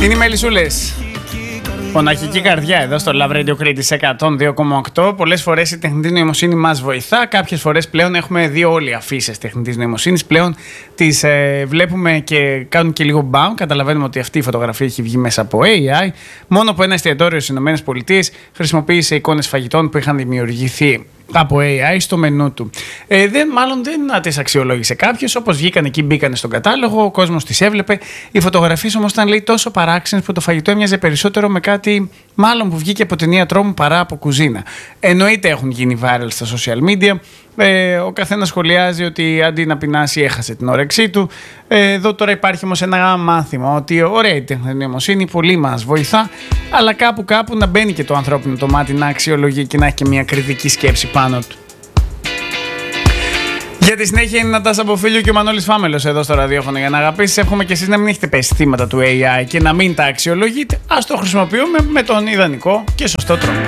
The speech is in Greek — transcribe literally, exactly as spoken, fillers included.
Είναι οι Μελισσούλες. Μοναχική καρδιά εδώ στο Love Radio Κρήτης εκατόν δύο κόμμα οκτώ. Πολλές φορές η τεχνητή νοημοσύνη μας βοηθά. Κάποιες φορές πλέον έχουμε δει όλοι αφίσες τεχνητής νοημοσύνης. Πλέον τις ε, βλέπουμε και κάνουν και λίγο μπαμ. Καταλαβαίνουμε ότι αυτή η φωτογραφία έχει βγει μέσα από έι άι. Μόνο από ένα εστιατόριο στις ΗΠΑ χρησιμοποίησε εικόνες φαγητών που είχαν δημιουργηθεί από έι άι στο μενού του. Ε, δεν, μάλλον δεν τις αξιολόγησε κάποιος. Όπως βγήκαν εκεί, μπήκανε στον κατάλογο, ο κόσμος τις έβλεπε. Οι φωτογραφίες όμως ήταν, λέει, τόσο παράξενες που το φαγητό έμοιαζε περισσότερο με κάτι μάλλον που βγήκε από ταινία τρόμου παρά από κουζίνα. Εννοείται έχουν γίνει viral στα social media. Ε, ο καθένας σχολιάζει ότι αντί να πεινάσει έχασε την όρεξή του. Ε, εδώ τώρα υπάρχει όμως ένα μάθημα ότι ωραία η τεχνητή νοημοσύνη πολύ μας βοηθά, αλλά κάπου κάπου να μπαίνει και το ανθρώπινο το μάτι να αξιολογεί και να έχει και μια κριτική σκέψη πάνω του. Για τη συνέχεια είναι η Νατάσα Μποφίλιου και ο Μανώλης Φάμελος εδώ στο ραδιόφωνο για να αγαπήσεις. Εύχομαι και εσείς να μην έχετε πέσει θύματα του έι άι και να μην τα αξιολογείτε. Ας το χρησιμοποιούμε με τον ιδανικό και σωστό τρόπο.